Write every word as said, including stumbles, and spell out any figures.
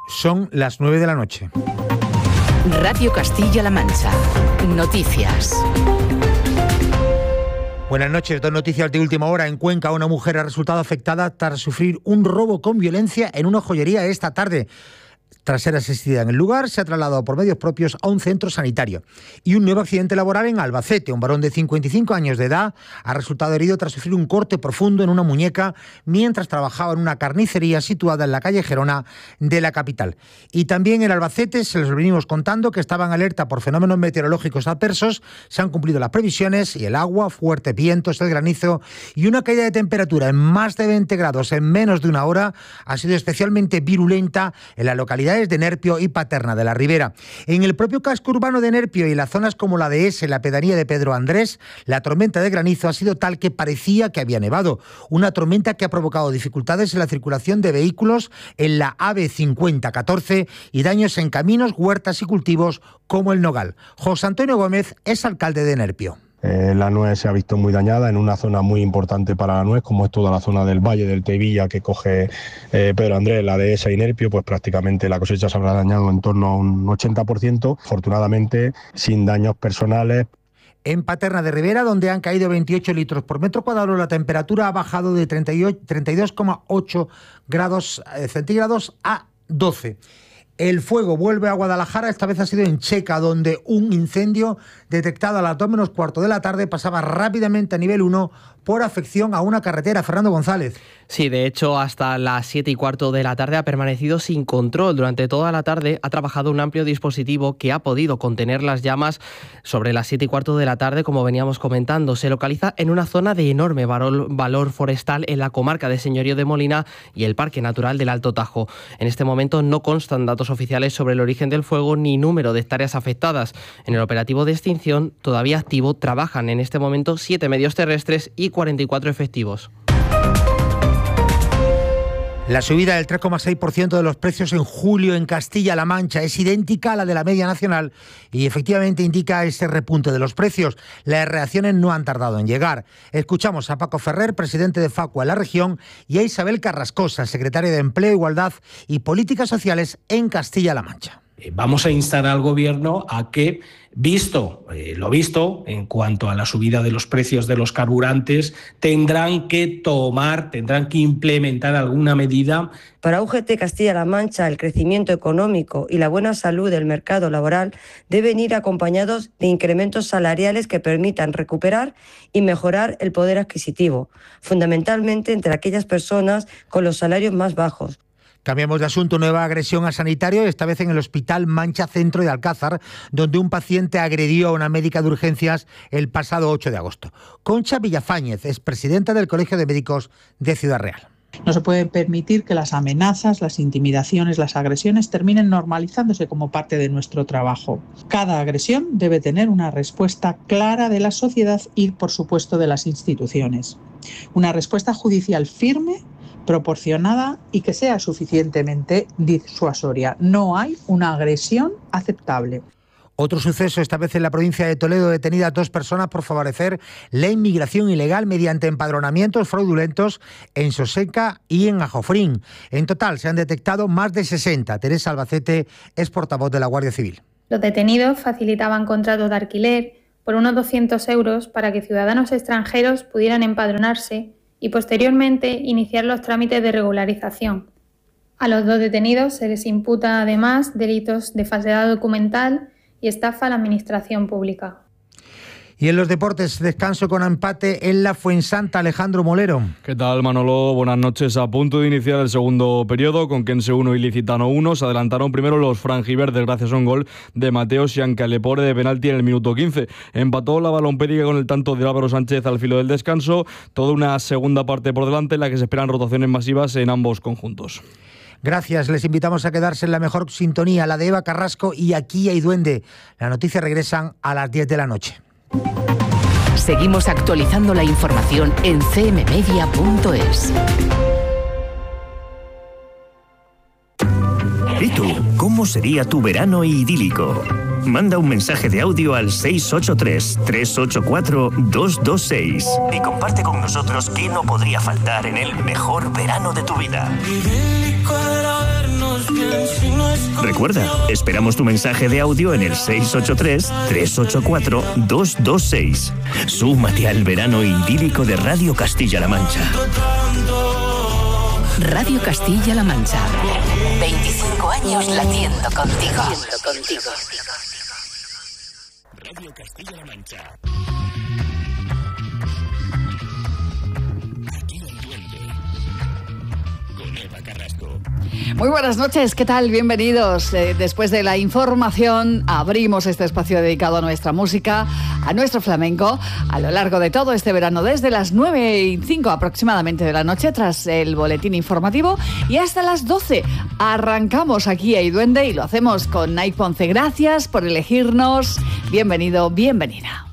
Son las nueve de la noche. Radio Castilla-La Mancha. Noticias. Buenas noches. Dos noticias de última hora. En Cuenca, una mujer ha resultado afectada tras sufrir un robo con violencia en una joyería esta tarde. Tras ser asistida en el lugar, se ha trasladado por medios propios a un centro sanitario. Y un nuevo accidente laboral en Albacete. Un varón de cincuenta y cinco años de edad ha resultado herido tras sufrir un corte profundo en una muñeca mientras trabajaba en una carnicería situada en la calle Gerona de la capital. Y también en Albacete se les venimos contando que estaban alerta por fenómenos meteorológicos adversos. Se han cumplido las previsiones y el agua, fuertes vientos, el granizo y una caída de temperatura en más de veinte grados en menos de una hora ha sido especialmente virulenta en la localidad de Nerpio y Paterna de la Ribera. En el propio casco urbano de Nerpio y las zonas como la de Ese, la pedanía de Pedro Andrés, la tormenta de granizo ha sido tal que parecía que había nevado. Una tormenta que ha provocado dificultades en la circulación de vehículos en la A V cincuenta catorce y daños en caminos, huertas y cultivos como el Nogal. José Antonio Gómez es alcalde de Nerpio. Eh, la nuez se ha visto muy dañada en una zona muy importante para la nuez, como es toda la zona del Valle del Tevilla que coge eh, Pedro Andrés, la dehesa y Nerpio, pues prácticamente la cosecha se habrá dañado en torno a un ochenta por ciento, afortunadamente sin daños personales. En Paterna de Ribera, donde han caído veintiocho litros por metro cuadrado, la temperatura ha bajado de treinta y dos coma ocho grados centígrados a doce. El fuego vuelve a Guadalajara, esta vez ha sido en Checa, donde un incendio detectado a las dos menos cuarto de la tarde pasaba rápidamente a nivel uno por afección a una carretera. Fernando González. Sí, de hecho, hasta las siete y cuarto de la tarde ha permanecido sin control. Durante toda la tarde ha trabajado un amplio dispositivo que ha podido contener las llamas. Sobre las siete y cuarto de la tarde, como veníamos comentando, se localiza en una zona de enorme valor, valor forestal en la comarca de Señorío de Molina y el Parque Natural del Alto Tajo. En este momento no constan datos oficiales sobre el origen del fuego ni número de hectáreas afectadas. En el operativo de extinción, todavía activo, trabajan en este momento siete medios terrestres y cuarenta y cuatro efectivos. La subida del tres coma seis por ciento de los precios en julio en Castilla-La Mancha es idéntica a la de la media nacional y efectivamente indica ese repunte de los precios. Las reacciones no han tardado en llegar. Escuchamos a Paco Ferrer, presidente de Facua en la región, y a Isabel Carrascosa, secretaria de Empleo, Igualdad y Políticas Sociales en Castilla-La Mancha. Vamos a instar al Gobierno a que, visto eh, lo visto en cuanto a la subida de los precios de los carburantes, tendrán que tomar, tendrán que implementar alguna medida. Para U G T Castilla-La Mancha, el crecimiento económico y la buena salud del mercado laboral deben ir acompañados de incrementos salariales que permitan recuperar y mejorar el poder adquisitivo, fundamentalmente entre aquellas personas con los salarios más bajos. Cambiamos de asunto. Nueva agresión a sanitario, esta vez en el Hospital Mancha Centro de Alcázar, donde un paciente agredió a una médica de urgencias el pasado ocho de agosto. Concha Villafáñez es presidenta del Colegio de Médicos de Ciudad Real. No se puede permitir que las amenazas, las intimidaciones, las agresiones terminen normalizándose como parte de nuestro trabajo. Cada agresión debe tener una respuesta clara de la sociedad y, por supuesto, de las instituciones. Una respuesta judicial firme, proporcionada y que sea suficientemente disuasoria. No hay una agresión aceptable. Otro suceso, esta vez en la provincia de Toledo, detenidas dos personas por favorecer la inmigración ilegal mediante empadronamientos fraudulentos en Soseca y en Ajofrín. En total se han detectado más de sesenta. Teresa Albacete es portavoz de la Guardia Civil. Los detenidos facilitaban contratos de alquiler por unos doscientos euros para que ciudadanos extranjeros pudieran empadronarse y posteriormente iniciar los trámites de regularización. A los dos detenidos se les imputa además delitos de falsedad documental y estafa a la administración pública. Y en los deportes, descanso con empate en la Fuensanta. Alejandro Molero. ¿Qué tal, Manolo? Buenas noches. A punto de iniciar el segundo periodo, con Quense uno y Licitano uno. Se adelantaron primero los franjiverdes gracias a un gol de Mateo Siancalepore de penalti en el minuto quince. Empató la Balompédica con el tanto de Álvaro Sánchez al filo del descanso. Toda una segunda parte por delante en la que se esperan rotaciones masivas en ambos conjuntos. Gracias, les invitamos a quedarse en la mejor sintonía, la de Eva Carrasco y Aquí hay Duende. Las noticias regresan a las diez de la noche. Seguimos actualizando la información en c m media punto es. ¿Y tú? ¿Cómo sería tu verano idílico? Manda un mensaje de audio al seis ocho tres, tres ocho cuatro, dos dos seis y comparte con nosotros qué no podría faltar en el mejor verano de tu vida. Idílico era vernos bien sin Recuerda, esperamos tu mensaje de audio en el seis ocho tres, tres ocho cuatro, dos dos seis. Súmate al verano idílico de Radio Castilla-La Mancha. Radio Castilla-La Mancha. veinticinco años latiendo contigo. Radio Castilla-La Mancha. Aquí el duende. Con Eva Carrasco. Muy buenas noches, ¿qué tal? Bienvenidos. Eh, después de la información, abrimos este espacio dedicado a nuestra música, a nuestro flamenco, a lo largo de todo este verano, desde las nueve y cinco aproximadamente de la noche, tras el boletín informativo, y hasta las doce. Arrancamos aquí a Iduende y lo hacemos con Nike Ponce. Gracias por elegirnos. Bienvenido, bienvenida.